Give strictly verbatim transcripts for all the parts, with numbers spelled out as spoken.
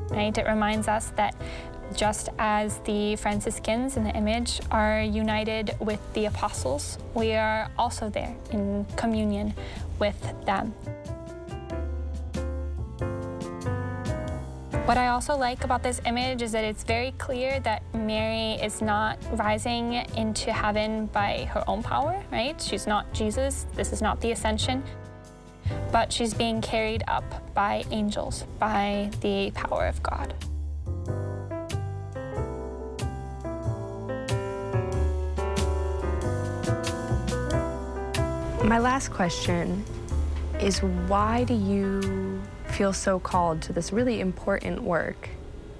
right? It reminds us that just as the Franciscans in the image are united with the apostles, we are also there in communion with them. What I also like about this image is that it's very clear that Mary is not rising into heaven by her own power, right? She's not Jesus. This is not the ascension. But she's being carried up by angels, by the power of God. My last question is, why do you feel so called to this really important work?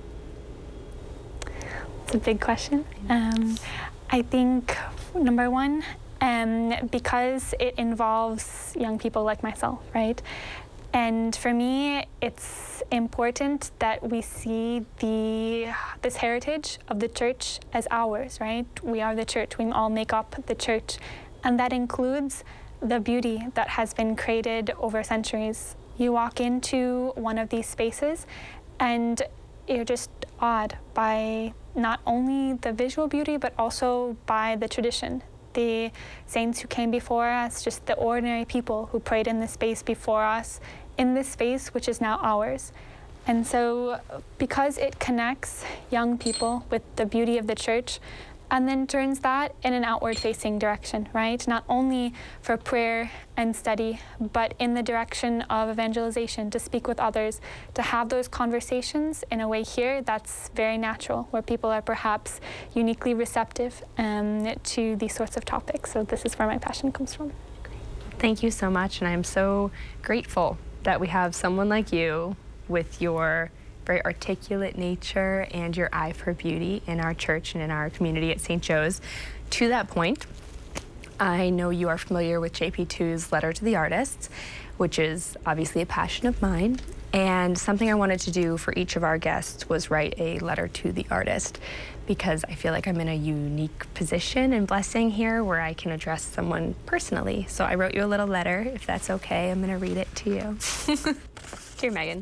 It's a big question. Um, I think, number one, um, because it involves young people like myself, right? And for me, it's important that we see the this heritage of the church as ours, right? We are the church. We all make up the church. And that includes the beauty that has been created over centuries. You walk into one of these spaces and you're just awed by not only the visual beauty, but also by the tradition. The saints who came before us, just the ordinary people who prayed in this space before us, in this space which is now ours. And so because it connects young people with the beauty of the church, and then turns that in an outward-facing direction, right? Not only for prayer and study, but in the direction of evangelization, to speak with others, to have those conversations in a way here that's very natural, where people are perhaps uniquely receptive um, to these sorts of topics. So this is where my passion comes from. Thank you so much, and I'm so grateful that we have someone like you with your very articulate nature and your eye for beauty in our church and in our community at Saint Joe's. To that point, I know you are familiar with J P two's Letter to the Artists, which is obviously a passion of mine. And something I wanted to do for each of our guests was write a letter to the artist, because I feel like I'm in a unique position and blessing here where I can address someone personally. So I wrote you a little letter, if that's okay. I'm gonna read it to you. Dear Megan.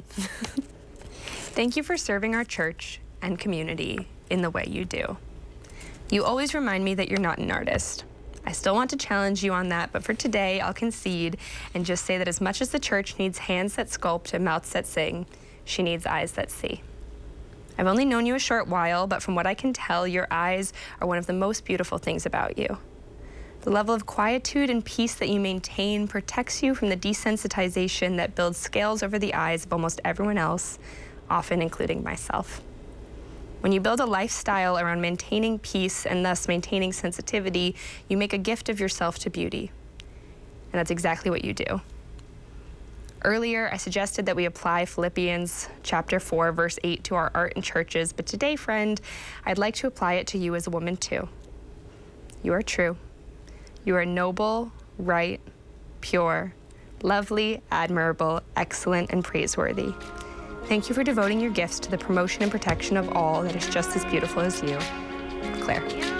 Thank you for serving our church and community in the way you do. You always remind me that you're not an artist. I still want to challenge you on that, but for today, I'll concede and just say that as much as the church needs hands that sculpt and mouths that sing, she needs eyes that see. I've only known you a short while, but from what I can tell, your eyes are one of the most beautiful things about you. The level of quietude and peace that you maintain protects you from the desensitization that builds scales over the eyes of almost everyone else, often including myself. When you build a lifestyle around maintaining peace and thus maintaining sensitivity, you make a gift of yourself to beauty. And that's exactly what you do. Earlier, I suggested that we apply Philippians chapter four, verse eight to our art and churches, but today, friend, I'd like to apply it to you as a woman too. You are true. You are noble, right, pure, lovely, admirable, excellent, and praiseworthy. Thank you for devoting your gifts to the promotion and protection of all that is just as beautiful as you. Claire.